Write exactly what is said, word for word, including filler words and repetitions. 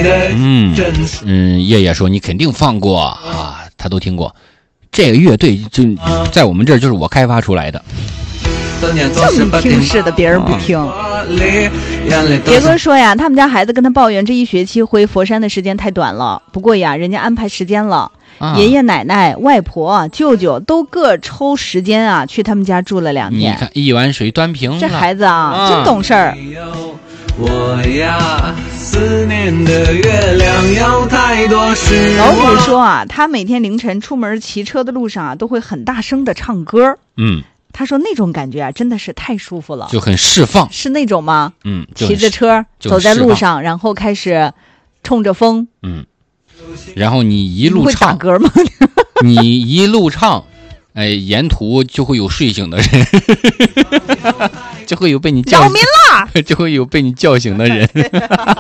嗯嗯，叶叶说你肯定放过啊，他都听过。这个乐队就在我们这儿就是我开发出来的。 这么听似的，别人不听。杰哥说呀，他们家孩子跟他抱怨这一学期回佛山的时间太短了，不过呀，人家安排时间了。啊、爷爷奶奶、外婆、舅舅都各抽时间啊，去他们家住了两天。 你看一碗水端平了， 这孩子啊，啊真懂事儿。 我呀，思念的月亮有太多失望。 老虎说啊，他每天凌晨出门骑车的路上啊，都会很大声的唱歌。 嗯， 他说那种感觉啊，真的是太舒服了， 就很释放。 是那种吗？ 嗯， 骑着车走在路上，然后开始冲着风。 嗯。然后你一路唱， 你会打嗝吗？ 你一路唱，哎，沿途就会有睡醒的人，就会有被你叫扰民了， 就会有被你叫醒的人。